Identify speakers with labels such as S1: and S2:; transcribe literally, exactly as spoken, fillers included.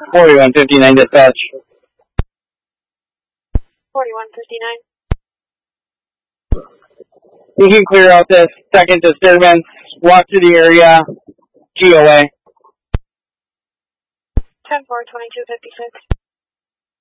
S1: forty-one fifty-nine dispatch.
S2: forty-one fifty-nine.
S1: You can clear out this second disturbance, walk to the area, G O A.
S2: ten four twenty-two fifty-six.